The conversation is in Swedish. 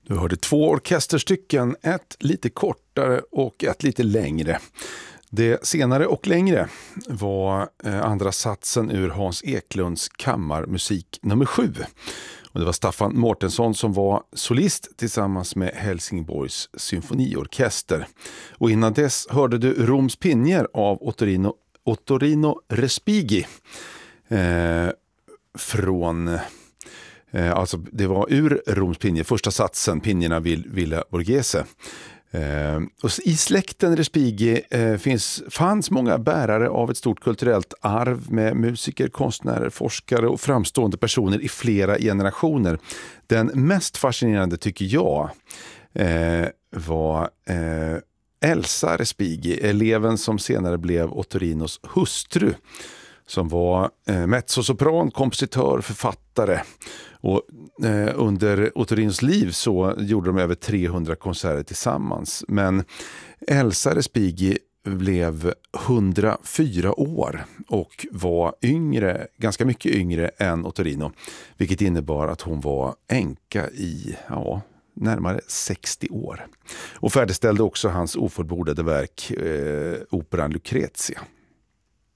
Du hörde 2 orkesterstycken, ett lite kortare och ett lite längre. Det senare och längre var andra satsen ur Hans Eklunds kammarmusik nummer 7. Och det var Staffan Mårtensson som var solist tillsammans med Helsingborgs symfoniorkester. Och innan dess hörde du Roms pinjer av Ottorino Respighi från... Alltså det var ur Roms pinjer, första satsen, pinjerna Villa Borghese. Och i släkten Respighi fanns många bärare av ett stort kulturellt arv med musiker, konstnärer, forskare och framstående personer i flera generationer. Den mest fascinerande tycker jag var Elsa Respighi, eleven som senare blev Ottorinos hustru, som var mezzosopran, kompositör, författare. Och under Ottorinos liv så gjorde de över 300 konserter tillsammans. Men Elsa Respighi blev 104 år och var ganska mycket yngre än Ottorino. Vilket innebar att hon var änka i närmare 60 år. Och färdigställde också hans ofullbordade verk, operan Lucrezia.